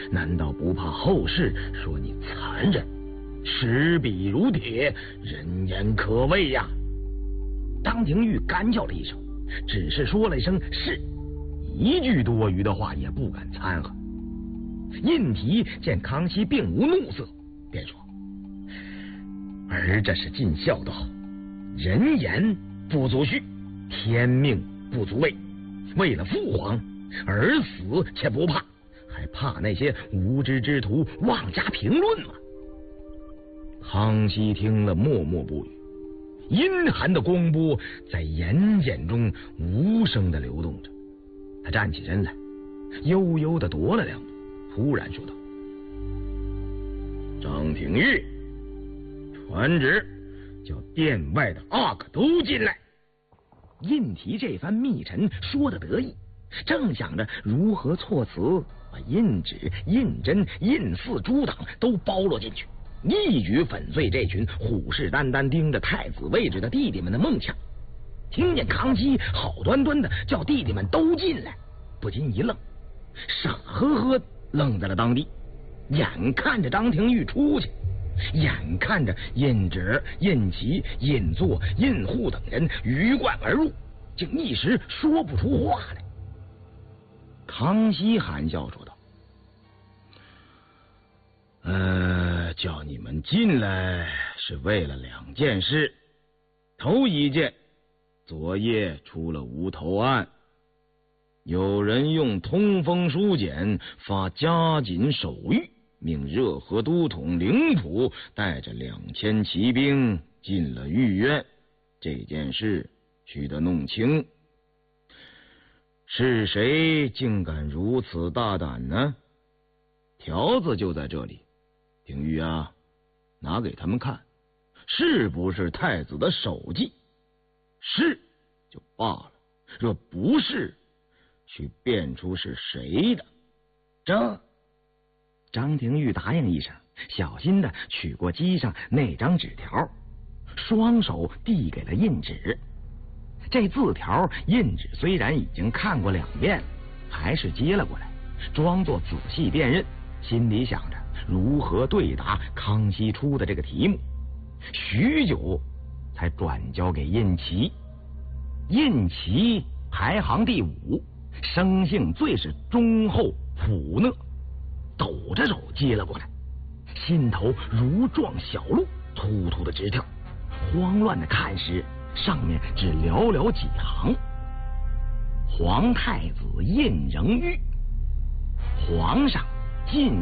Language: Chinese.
难道不怕后世说你残忍？持笔如铁，人言可畏呀！张廷玉干叫了一声，只是说了一声是，一句多余的话也不敢掺和。胤禔见康熙并无怒色，便说：“儿这是尽孝道，人言不足恤，天命不足畏。为了父皇，儿死且不怕，还怕那些无知之徒妄加评论吗？”康熙听了默默不语，阴寒的光波在眼睑中无声的流动着。他站起身来，悠悠的踱了两步，突然说道：“张廷玉，传旨，叫殿外的阿哥都进来。”胤禔这番密陈说得得意，正想着如何措辞把胤旨、胤禛、胤祀诸党都包罗进去，一举粉碎这群虎视眈眈盯着太子位置的弟弟们的梦想。听见康熙好端端的叫弟弟们都进来，不禁一愣，傻呵呵愣在了当地，眼看着张廷玉出去，眼看着胤旨、胤祺、胤祚、胤笏等人鱼贯而入，竟一时说不出话来。康熙含笑说道：“叫你们进来是为了两件事。头一件，昨夜出了无头案，有人用通风书简发加紧手谕，命热河都统凌普带着2000骑兵进了御苑，这件事须得弄清。是谁竟敢如此大胆呢？条子就在这里，廷玉啊，拿给他们看，是不是太子的手迹？是就罢了，若不是，须辨出是谁的。”张廷玉答应一声，小心的取过机上那张纸条，双手递给了胤旨。这字条胤旨虽然已经看过2遍，还是接了过来，装作仔细辨认，心里想着如何对答康熙出的这个题目，许久才转交给胤祺。胤祺排行第5，生性最是忠厚朴讷，抖着手接了过来，心头如撞小鹿，突突的直跳。慌乱的看时，上面只寥寥几行：皇太子胤仍昱，皇上晋